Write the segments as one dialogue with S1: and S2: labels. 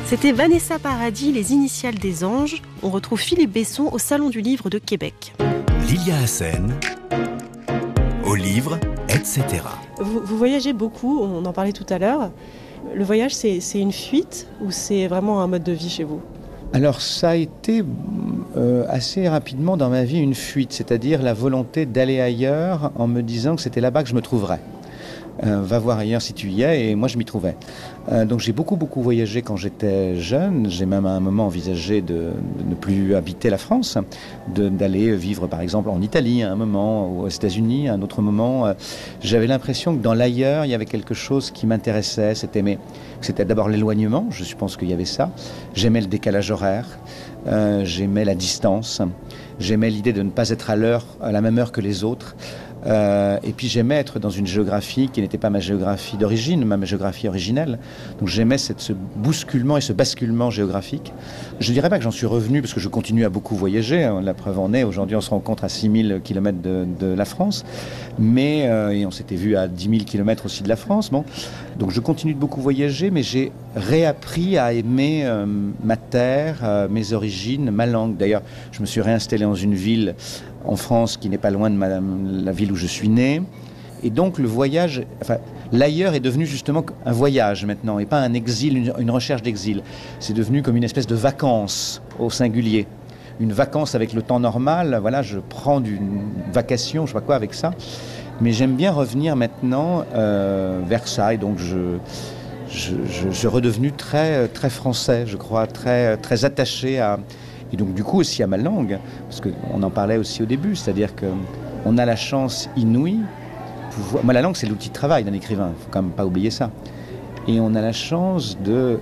S1: C'était Vanessa Paradis, les initiales des anges. On retrouve Philippe Besson au Salon du Livre de Québec.
S2: Lilia Hassen, au livre, etc.
S1: Vous voyagez beaucoup, on en parlait tout à l'heure. Le voyage, c'est une fuite ou c'est vraiment un mode de vie chez vous ?
S3: Alors ça a été assez rapidement dans ma vie une fuite, c'est-à-dire la volonté d'aller ailleurs en me disant que c'était là-bas que je me trouverais. Va voir ailleurs si tu y es, et moi je m'y trouvais. Donc j'ai beaucoup voyagé quand j'étais jeune. J'ai même à un moment envisagé de ne plus habiter la France, d'aller vivre par exemple en Italie à un moment, ou aux États-Unis à un autre moment. J'avais l'impression que dans l'ailleurs il y avait quelque chose qui m'intéressait. C'était d'abord l'éloignement, je pense qu'il y avait ça. J'aimais le décalage horaire, j'aimais la distance, j'aimais l'idée de ne pas être à la même heure que les autres. Et puis j'aimais être dans une géographie qui n'était pas ma géographie d'origine, ma géographie originelle. Donc j'aimais ce bousculement et ce basculement géographique. Je ne dirais pas que j'en suis revenu parce que je continue à beaucoup voyager. La preuve en est, aujourd'hui on se rencontre à 6000 km de la France, et on s'était vu à 10 000 km aussi de la France. Bon. Donc je continue de beaucoup voyager, mais j'ai réappris à aimer ma terre, mes origines, ma langue. D'ailleurs, je me suis réinstallé dans une ville en France qui n'est pas loin de la ville où je suis né. Et donc le voyage, l'ailleurs est devenu justement un voyage maintenant, et pas un exil, une recherche d'exil. C'est devenu comme une espèce de vacances au singulier. Une vacance avec le temps normal, voilà, je prends une vacation, je sais pas quoi avec ça. Mais j'aime bien revenir maintenant vers ça, et donc je suis redevenu très français, je crois, très attaché à... Et donc du coup aussi à ma langue, parce qu'on en parlait aussi au début, c'est-à-dire qu'on a la chance inouïe, moi la langue c'est l'outil de travail d'un écrivain, il ne faut quand même pas oublier ça. Et on a la chance de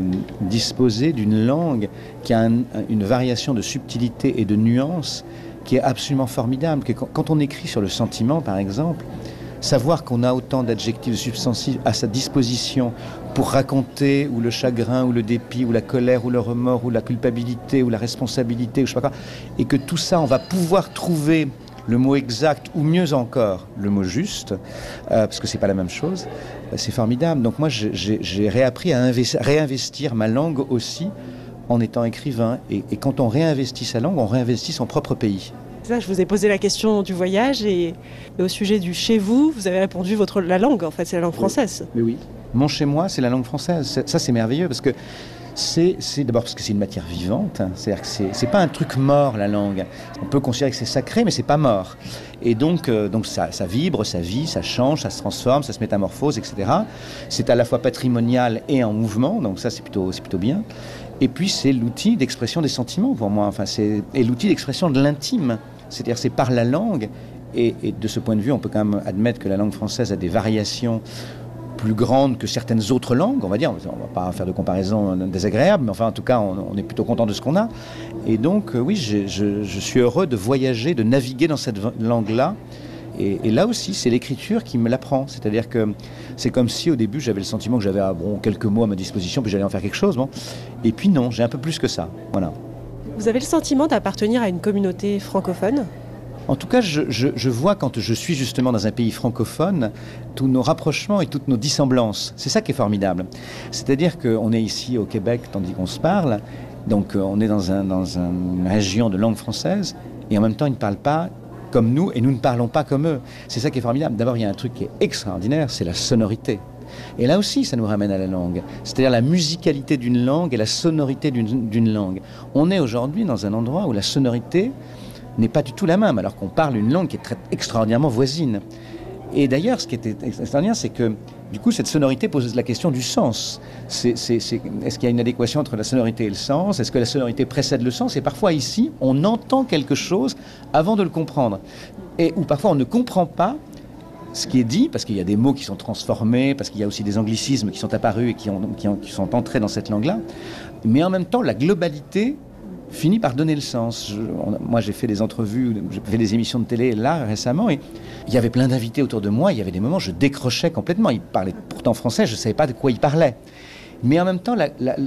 S3: disposer d'une langue qui a une variation de subtilité et de nuance qui est absolument formidable. Quand on écrit sur le sentiment par exemple, savoir qu'on a autant d'adjectifs, de substantifs à sa disposition pour raconter ou le chagrin, ou le dépit, ou la colère, ou le remords, ou la culpabilité, ou la responsabilité, ou je sais pas quoi, et que tout ça, on va pouvoir trouver le mot exact, ou mieux encore, le mot juste, parce que c'est pas la même chose, c'est formidable. Donc moi, j'ai réappris à réinvestir ma langue aussi en étant écrivain. Et quand on réinvestit sa langue, on réinvestit son propre pays.
S1: Ça, je vous ai posé la question du voyage et au sujet du chez vous, vous avez répondu la langue, en fait, c'est la langue française.
S3: Mais oui. Mon chez moi, c'est la langue française. Ça, c'est merveilleux parce que c'est d'abord parce que c'est une matière vivante. C'est-à-dire que c'est pas un truc mort, la langue. On peut considérer que c'est sacré, mais c'est pas mort. Et donc ça vibre, ça vit, ça change, ça se transforme, ça se métamorphose, etc. C'est à la fois patrimonial et en mouvement, donc ça, c'est plutôt bien. Et puis, c'est l'outil d'expression des sentiments pour moi. Et l'outil d'expression de l'intime. C'est-à-dire c'est par la langue, et de ce point de vue, on peut quand même admettre que la langue française a des variations plus grandes que certaines autres langues, on va dire. On ne va pas faire de comparaison désagréable, mais enfin, en tout cas, on est plutôt content de ce qu'on a. Et donc, oui, je suis heureux de voyager, de naviguer dans cette langue-là. Et là aussi, c'est l'écriture qui me l'apprend. C'est-à-dire que c'est comme si, au début, j'avais le sentiment que j'avais quelques mots à ma disposition, puis j'allais en faire quelque chose. Bon. Et puis non, j'ai un peu plus que ça. Voilà.
S1: Vous avez le sentiment d'appartenir à une communauté francophone ?
S3: En tout cas, je vois quand je suis justement dans un pays francophone, tous nos rapprochements et toutes nos dissemblances. C'est ça qui est formidable. C'est-à-dire qu'on est ici au Québec tandis qu'on se parle, donc on est dans une région de langue française, et en même temps ils ne parlent pas comme nous et nous ne parlons pas comme eux. C'est ça qui est formidable. D'abord, il y a un truc qui est extraordinaire, c'est la sonorité. Et là aussi, ça nous ramène à la langue. C'est-à-dire la musicalité d'une langue et la sonorité d'une langue. On est aujourd'hui dans un endroit où la sonorité n'est pas du tout la même, alors qu'on parle une langue qui est extraordinairement voisine. Et d'ailleurs, ce qui est extraordinaire, c'est que, du coup, cette sonorité pose la question du sens. Est-ce qu'il y a une adéquation entre la sonorité et le sens ? Est-ce que la sonorité précède le sens ? Et parfois, ici, on entend quelque chose avant de le comprendre. Ou parfois, on ne comprend pas ce qui est dit, parce qu'il y a des mots qui sont transformés, parce qu'il y a aussi des anglicismes qui sont apparus et qui sont entrés dans cette langue-là. Mais en même temps, la globalité finit par donner le sens. Moi, j'ai fait des entrevues, j'ai fait des émissions de télé là récemment, et il y avait plein d'invités autour de moi. Il y avait des moments où je décrochais complètement. Ils parlaient pourtant français, je ne savais pas de quoi ils parlaient. Mais en même temps,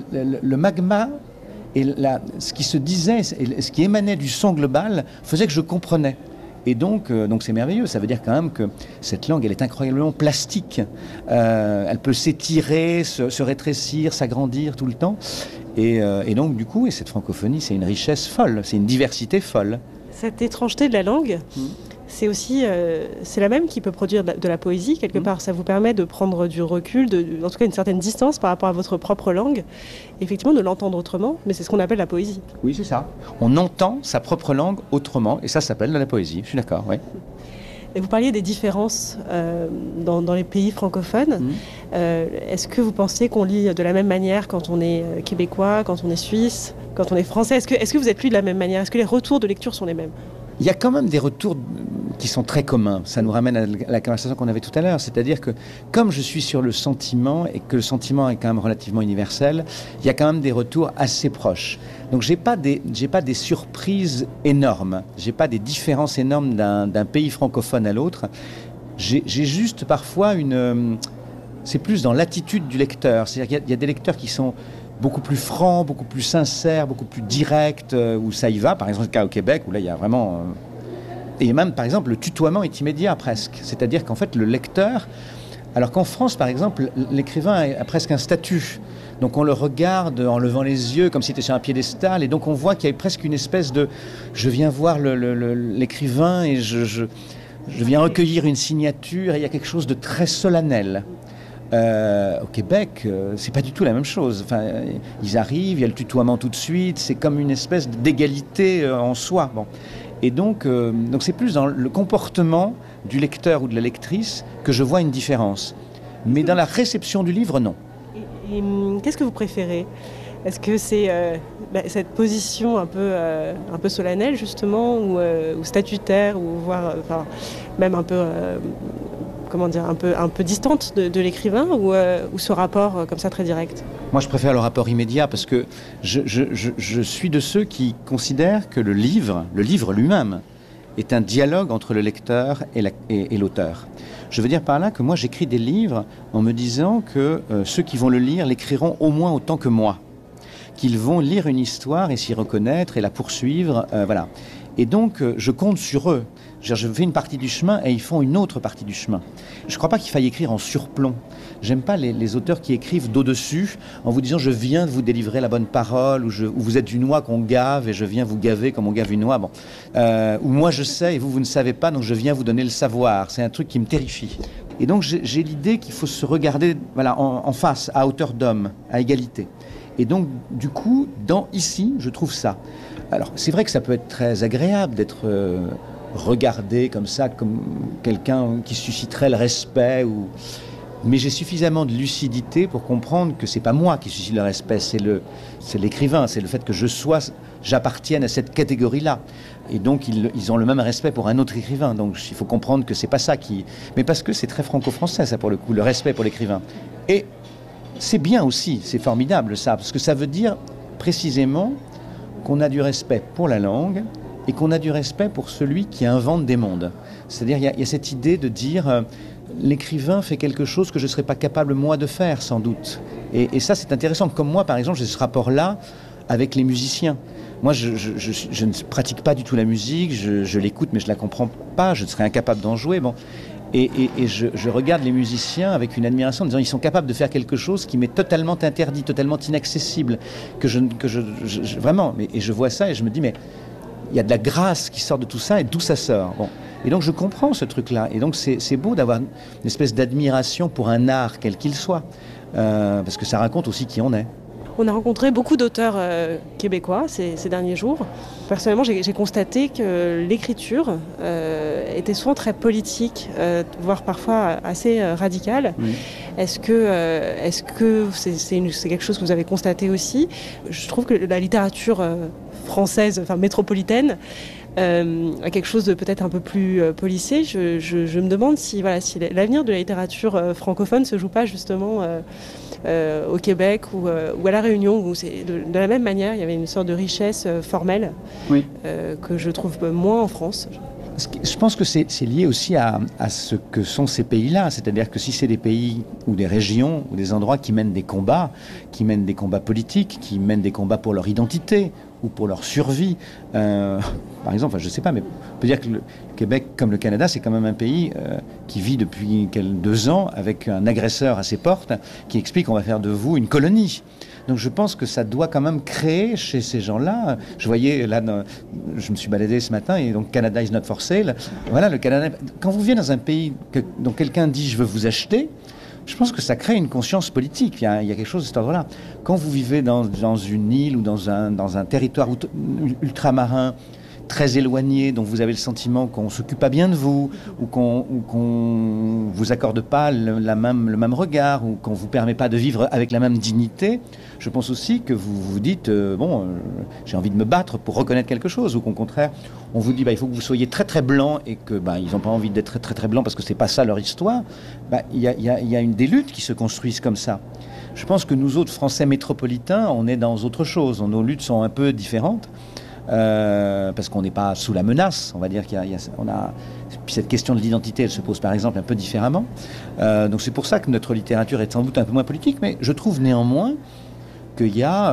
S3: le magma et ce qui se disait, et ce qui émanait du son global faisait que je comprenais. Et donc c'est merveilleux. Ça veut dire quand même que cette langue, elle est incroyablement plastique. Elle peut s'étirer, se rétrécir, s'agrandir tout le temps. Et donc, du coup, cette francophonie, c'est une richesse folle, c'est une diversité folle.
S1: Cette étrangeté de la langue, c'est aussi c'est la même qui peut produire de la poésie, quelque part. Ça vous permet de prendre du recul, en tout cas une certaine distance par rapport à votre propre langue, effectivement de l'entendre autrement, mais c'est ce qu'on appelle la poésie.
S3: Oui, c'est ça. On entend sa propre langue autrement, et ça s'appelle de la poésie, je suis d'accord, oui.
S1: Et vous parliez des différences dans les pays francophones. Est-ce que vous pensez qu'on lit de la même manière quand on est québécois, quand on est suisse, quand on est français ? Est-ce que vous êtes lu de la même manière ? Est-ce que les retours de lecture sont les mêmes ?
S3: Il y a quand même des retours qui sont très communs. Ça nous ramène à la conversation qu'on avait tout à l'heure. C'est-à-dire que comme je suis sur le sentiment, et que le sentiment est quand même relativement universel, il y a quand même des retours assez proches. Donc j'ai pas des surprises énormes. J'ai pas des différences énormes d'un pays francophone à l'autre. J'ai juste parfois c'est plus dans l'attitude du lecteur. C'est-à-dire qu'il y a des lecteurs qui sont beaucoup plus franc, beaucoup plus sincère, beaucoup plus direct, où ça y va. Par exemple, le cas au Québec, où là, il y a vraiment... Et même, par exemple, le tutoiement est immédiat, presque. C'est-à-dire qu'en fait, le lecteur... Alors qu'en France, par exemple, l'écrivain a presque un statut. Donc on le regarde en levant les yeux, comme s'il était sur un piédestal, et donc on voit qu'il y a presque une espèce de... Je viens voir l'écrivain et je viens recueillir une signature, et il y a quelque chose de très solennel. Au Québec, c'est pas du tout la même chose. Enfin, ils arrivent, il y a le tutoiement tout de suite, c'est comme une espèce d'égalité en soi. Bon. Et donc c'est plus dans le comportement du lecteur ou de la lectrice que je vois une différence. Mais dans la réception du livre, non.
S1: Et qu'est-ce que vous préférez ? Est-ce que c'est cette position un peu solennelle, justement, ou statutaire, ou voire même un peu... un peu distante de l'écrivain, ou ce rapport comme ça très direct ?
S3: Moi, je préfère le rapport immédiat parce que je suis de ceux qui considèrent que le livre lui-même est un dialogue entre le lecteur et l'auteur. Je veux dire par là que moi, j'écris des livres en me disant que ceux qui vont le lire l'écriront au moins autant que moi, qu'ils vont lire une histoire et s'y reconnaître et la poursuivre, voilà. Et donc, je compte sur eux. Je fais une partie du chemin et ils font une autre partie du chemin. Je ne crois pas qu'il faille écrire en surplomb. J'aime pas les auteurs qui écrivent d'au-dessus en vous disant « je viens de vous délivrer la bonne parole » ou « vous êtes une oie qu'on gave et je viens vous gaver comme on gave une oie ». Bon. Ou « moi je sais et vous ne savez pas, donc je viens vous donner le savoir ». C'est un truc qui me terrifie. Et donc j'ai l'idée qu'il faut se regarder en face, à hauteur d'homme, à égalité. Et donc, du coup, ici, je trouve ça. Alors, c'est vrai que ça peut être très agréable d'être regardé comme ça, comme quelqu'un qui susciterait le respect. Mais j'ai suffisamment de lucidité pour comprendre que c'est pas moi qui suscite le respect, c'est l'écrivain, c'est le fait que j'appartienne à cette catégorie-là. Et donc, ils ont le même respect pour un autre écrivain. Donc, il faut comprendre que c'est pas ça qui... Mais parce que c'est très franco-français, ça, pour le coup, le respect pour l'écrivain. Et c'est bien aussi, c'est formidable, ça, parce que ça veut dire précisément qu'on a du respect pour la langue et qu'on a du respect pour celui qui invente des mondes. C'est-à-dire, il y a cette idée de dire... l'écrivain fait quelque chose que je ne serais pas capable, moi, de faire, sans doute. Et ça, c'est intéressant. Comme moi, par exemple, j'ai ce rapport-là avec les musiciens. Moi, je ne pratique pas du tout la musique, je l'écoute, mais je ne la comprends pas, je serais incapable d'en jouer. Bon. Et je regarde les musiciens avec une admiration en disant ils sont capables de faire quelque chose qui m'est totalement interdit, totalement inaccessible, vraiment. Et je vois ça et je me dis, mais il y a de la grâce qui sort de tout ça, et d'où ça sort. Bon. Et donc je comprends ce truc-là. Et donc c'est beau d'avoir une espèce d'admiration pour un art, quel qu'il soit, parce que ça raconte aussi qui on est.
S1: On a rencontré beaucoup d'auteurs québécois ces derniers jours. Personnellement, j'ai constaté que l'écriture était souvent très politique, voire parfois assez radicale. Oui. Est-ce que c'est quelque chose que vous avez constaté aussi ? Je trouve que la littérature française, enfin métropolitaine, à quelque chose de peut-être un peu plus policé. Je me demande si l'avenir de la littérature francophone se joue pas justement au Québec ou à La Réunion, où c'est de la même manière, il y avait une sorte de richesse formelle oui. Que je trouve moins en France.
S3: Je pense que c'est lié aussi à ce que sont ces pays-là. C'est-à-dire que si c'est des pays ou des régions ou des endroits qui mènent des combats politiques, qui mènent des combats pour leur identité, ou pour leur survie. Par exemple, je ne sais pas, mais on peut dire que le Québec, comme le Canada, c'est quand même un pays qui vit depuis 2 ans avec un agresseur à ses portes qui explique qu'on va faire de vous une colonie. Donc je pense que ça doit quand même créer chez ces gens-là. Je voyais là, je me suis baladé ce matin et donc Canada is not for sale. Voilà, le Canada. Quand vous vivez dans un pays dont quelqu'un dit je veux vous acheter, je pense que ça crée une conscience politique. Il y a quelque chose de cet ordre-là. Quand vous vivez dans une île ou dans un territoire ultramarin très éloigné, dont vous avez le sentiment qu'on ne s'occupe pas bien de vous, ou qu'on vous accorde pas le même regard, ou qu'on ne vous permet pas de vivre avec la même dignité, je pense aussi que vous vous dites, j'ai envie de me battre pour reconnaître quelque chose, ou qu'au contraire, on vous dit, il faut que vous soyez très très blanc, et que ils n'ont pas envie d'être très très très blanc parce que c'est pas ça leur histoire. Il y a des luttes qui se construisent comme ça. Je pense que nous autres Français métropolitains, on est dans autre chose. Nos luttes sont un peu différentes. Parce qu'on n'est pas sous la menace, on va dire puis cette question de l'identité, elle se pose par exemple un peu différemment. Donc c'est pour ça que notre littérature est sans doute un peu moins politique, mais je trouve néanmoins qu'il y a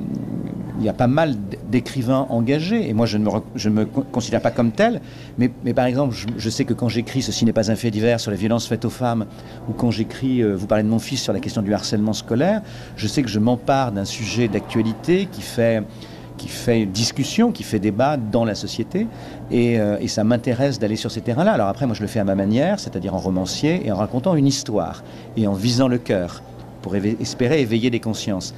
S3: pas mal d'écrivains engagés, et moi je ne me considère pas comme tel, mais par exemple je sais que quand j'écris Ceci n'est pas un fait divers sur les violences faites aux femmes, ou quand j'écris, vous parlez de mon fils, sur la question du harcèlement scolaire, je sais que je m'empare d'un sujet d'actualité qui fait discussion, qui fait débat dans la société, et ça m'intéresse d'aller sur ces terrains-là. Alors après, moi je le fais à ma manière, c'est-à-dire en romancier et en racontant une histoire et en visant le cœur pour espérer éveiller des consciences.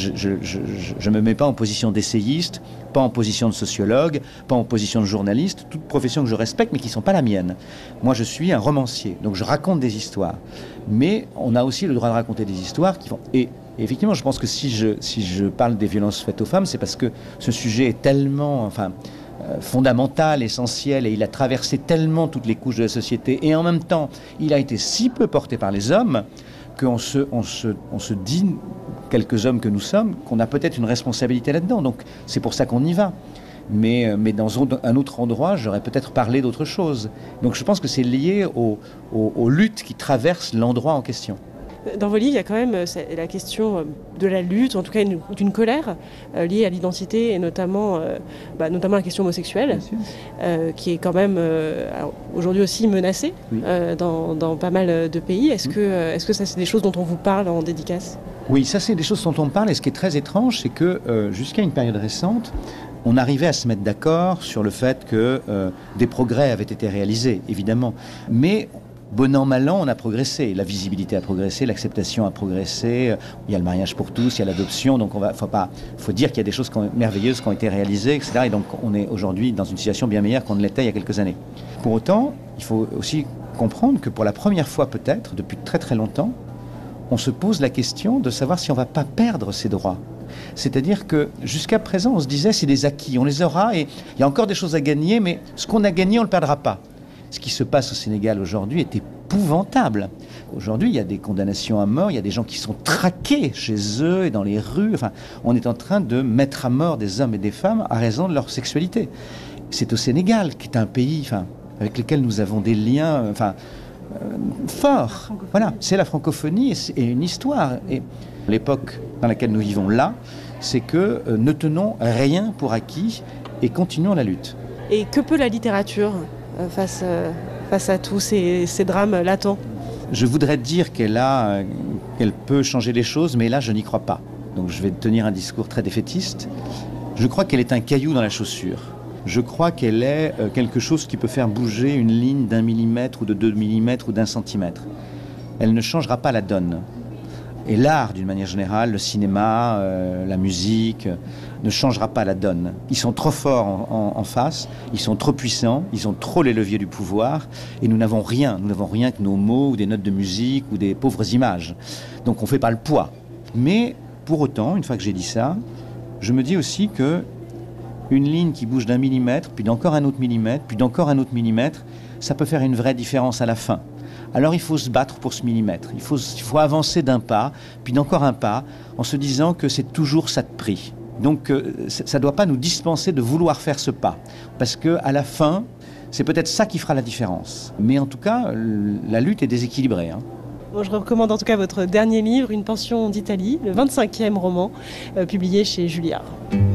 S3: Je me mets pas en position d'essayiste, pas en position de sociologue, pas en position de journaliste, toutes professions que je respecte mais qui ne sont pas la mienne. Moi je suis un romancier, donc je raconte des histoires. Mais on a aussi le droit de raconter des histoires qui vont... Et effectivement, je pense que si je parle des violences faites aux femmes, c'est parce que ce sujet est tellement fondamental, essentiel, et il a traversé tellement toutes les couches de la société, et en même temps, il a été si peu porté par les hommes qu'on se dit, quelques hommes que nous sommes, qu'on a peut-être une responsabilité là-dedans. Donc c'est pour ça qu'on y va. Mais dans un autre endroit, j'aurais peut-être parlé d'autre chose. Donc je pense que c'est lié aux luttes qui traversent l'endroit en question.
S1: Dans vos livres, il y a quand même la question de la lutte, en tout cas d'une colère liée à l'identité, et notamment la question homosexuelle, qui est quand même aujourd'hui aussi menacée dans pas mal de pays. Est-ce que ça, c'est des choses dont on vous parle en dédicace ?
S3: Oui, ça, c'est des choses dont on me parle, et ce qui est très étrange, c'est que jusqu'à une période récente, on arrivait à se mettre d'accord sur le fait que des progrès avaient été réalisés, évidemment. Mais bon an, mal an, on a progressé. La visibilité a progressé, l'acceptation a progressé. Il y a le mariage pour tous, il y a l'adoption. Donc faut dire qu'il y a des choses merveilleuses qui ont été réalisées, etc. Et donc on est aujourd'hui dans une situation bien meilleure qu'on ne l'était il y a quelques années. Pour autant, il faut aussi comprendre que pour la première fois peut-être, depuis très très longtemps, on se pose la question de savoir si on ne va pas perdre ces droits. C'est-à-dire que jusqu'à présent, on se disait c'est des acquis, on les aura, et il y a encore des choses à gagner, mais ce qu'on a gagné, on ne le perdra pas. Ce qui se passe au Sénégal aujourd'hui est épouvantable. Aujourd'hui, il y a des condamnations à mort, il y a des gens qui sont traqués chez eux et dans les rues. Enfin, on est en train de mettre à mort des hommes et des femmes à raison de leur sexualité. C'est au Sénégal, qui est un pays avec lequel nous avons des liens forts. Voilà, c'est la francophonie et une histoire. Et l'époque dans laquelle nous vivons là, c'est que ne tenons rien pour acquis et continuons la lutte.
S1: Et que peut la littérature face à tous ces drames latents?
S3: Je voudrais dire qu'elle peut changer les choses, mais là, je n'y crois pas. Donc je vais tenir un discours très défaitiste. Je crois qu'elle est un caillou dans la chaussure. Je crois qu'elle est quelque chose qui peut faire bouger une ligne d'1 millimètre ou de 2 millimètres ou d'1 centimètre. Elle ne changera pas la donne. Et l'art, d'une manière générale, le cinéma, la musique, ne changera pas la donne. Ils sont trop forts en face, ils sont trop puissants, ils ont trop les leviers du pouvoir, et nous n'avons rien. Nous n'avons rien que nos mots, ou des notes de musique, ou des pauvres images. Donc on ne fait pas le poids. Mais pour autant, une fois que j'ai dit ça, je me dis aussi que une ligne qui bouge d'1 millimètre, puis d'encore un autre millimètre, puis d'encore un autre millimètre, ça peut faire une vraie différence à la fin. Alors il faut se battre pour ce millimètre. Il faut avancer d'un pas, puis d'encore un pas, en se disant que c'est toujours ça de prix. Donc ça ne doit pas nous dispenser de vouloir faire ce pas. Parce qu'à la fin, c'est peut-être ça qui fera la différence. Mais en tout cas, la lutte est déséquilibrée.
S1: Bon, je recommande en tout cas votre dernier livre, Une pension d'Italie, le 25e roman, publié chez Julliard.